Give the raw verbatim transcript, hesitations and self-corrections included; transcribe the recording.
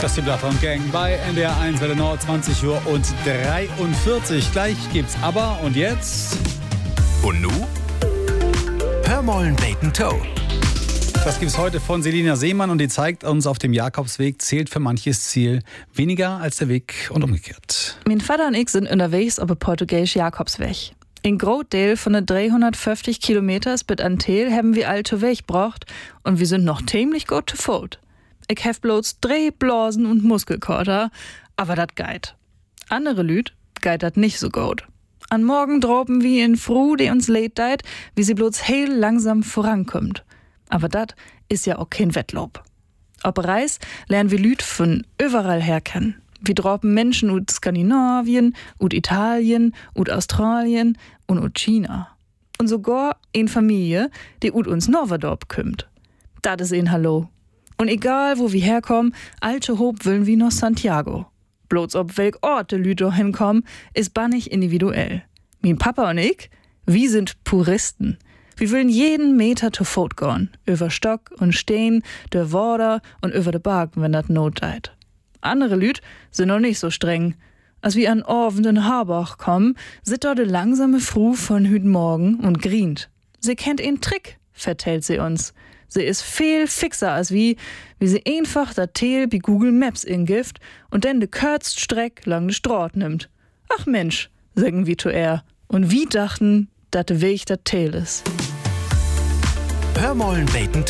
Das ist die Blattern Gang bei N D R eins, Welle Nord, zwanzig Uhr und dreiundvierzig. Gleich gibt's aber und jetzt. Und nu? Hör mollen Bacon Toe. Das gibt's heute von Selina Seemann und die zeigt uns, auf dem Jakobsweg zählt für manches Ziel weniger als der Weg und umgekehrt. Mein Vater und ich sind unterwegs auf dem portugiesischen Jakobsweg. In Grootdeel von den dreihundertfünfzig Kilometer bis an Teel haben wir all zu Weg gebracht und wir sind noch ziemlich gut zu Fuß. Ich hab bloß Drehblasen und Muskelkater, aber dat geit. Andere Lüd geit dat nicht so gut. An Morgen droben wir in Fru, die uns leid deit, wie sie bloß heel langsam vorankommt. Aber dat is ja auch kein Wettlob. Ob Reis lernen wir Lüd von überall her kennen. Wir droben Menschen ut Skandinavien, ut Italien, ut Australien und ut China. Und sogar in Familie, die ut uns Norverdorp kümmt. Dat is ein Hallo. Und egal, wo wir herkommen, alte Hob willen wir nach Santiago. Bloß ob welk Ort de Lüd hinkommen, ist bannig individuell. Mein Papa und ich, wir sind Puristen. Wir willen jeden Meter zu Fuß gehen. Über Stock und Stein, der Wader und über de Barken, wenn dat Not deit. Andere Lüd sind noch nicht so streng. Als wir an Orven den Harbach kommen, sit dort de langsame Fru von hüt Morgen und grient. Sie kennt einen Trick, vertellt sie uns. Sie ist viel fixer als wie, wie sie einfach dat Teel bei Google Maps ingift und dann de kürzt Streck lang de Straat nimmt. Ach Mensch, sagen wir zu er. Und wie dachten, dat de Weg dat Teel is. Hör mollen Bacon Toe.